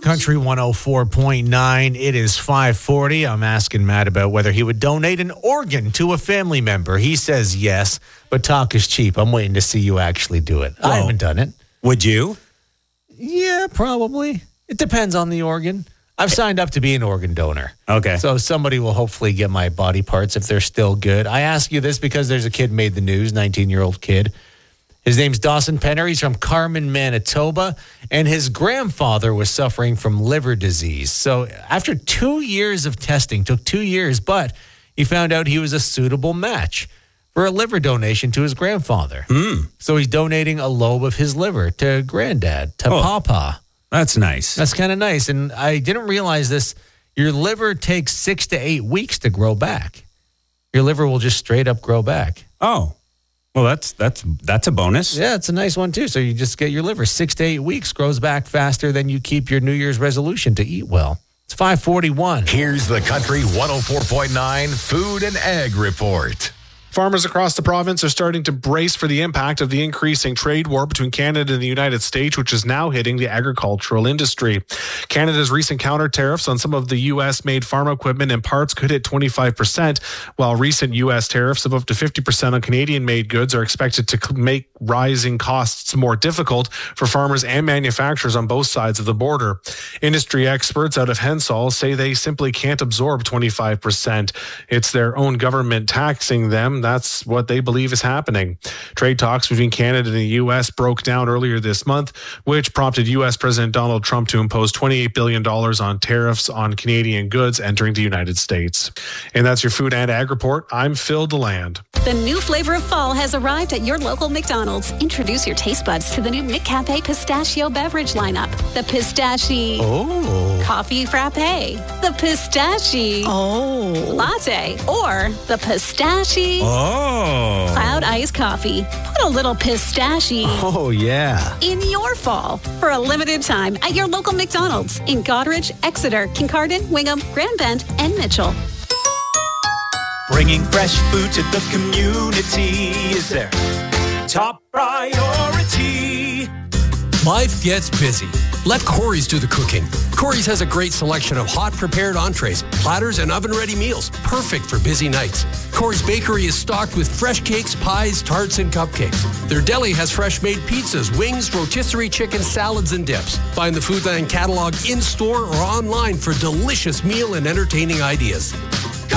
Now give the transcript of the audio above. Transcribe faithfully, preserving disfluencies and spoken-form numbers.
Country one oh four point nine. It is five forty. I'm asking Matt about whether he would donate an organ to a family member. He says yes, but talk is cheap. I'm waiting to see you actually do it. Well, I haven't done it. Would you? Yeah, probably. It depends on the organ. I've signed up to be an organ donor. Okay. So somebody will hopefully get my body parts if they're still good. I ask you this because there's a kid made the news, nineteen-year-old kid. His name's Dawson Penner. He's from Carman, Manitoba, and his grandfather was suffering from liver disease. So after two years of testing, took two years, but he found out he was a suitable match for a liver donation to his grandfather. Mm. So he's donating a lobe of his liver to granddad, to Oh. Papa. That's nice. That's kind of nice. And I didn't realize this. Your liver takes six to eight weeks to grow back. Your liver will just straight up grow back. Oh, well, that's that's that's a bonus. Yeah, it's a nice one, too. So you just get your liver. Six to eight weeks grows back faster than you keep your New Year's resolution to eat well. It's five forty-one. Here's the Country one oh four point nine Food and Ag Report. Farmers across the province are starting to brace for the impact of the increasing trade war between Canada and the United States, which is now hitting the agricultural industry. Canada's recent counter tariffs on some of the U S-made farm equipment and parts could hit twenty-five percent, while recent U S tariffs of up to fifty percent on Canadian-made goods are expected to make rising costs more difficult for farmers and manufacturers on both sides of the border. Industry experts out of Hensall say they simply can't absorb twenty-five percent. It's their own government taxing them. That's what they believe is happening. Trade talks between Canada and the U S broke down earlier this month, which prompted U S President Donald Trump to impose twenty-eight billion dollars on tariffs on Canadian goods entering the United States. And that's your Food and Ag Report. I'm Phil DeLand. The new flavor of fall has arrived at your local McDonald's. Introduce your taste buds to the new McCafe Pistachio beverage lineup. The Pistachio Oh. Coffee Frappe, the Pistachio Oh. Latte, or the Pistachio Oh. Cloud Iced Coffee. Put a little pistachio Oh, yeah. in your fall for a limited time at your local McDonald's in Goderich, Exeter, Kincardine, Wingham, Grand Bend, and Mitchell. Bringing fresh food to the community is their top priority. Life gets busy. Let Corey's do the cooking. Corey's has a great selection of hot prepared entrees, platters, and oven-ready meals, perfect for busy nights. Corey's Bakery is stocked with fresh cakes, pies, tarts, and cupcakes. Their deli has fresh-made pizzas, wings, rotisserie chicken, salads, and dips. Find the Foodland catalog in-store or online for delicious meal and entertaining ideas.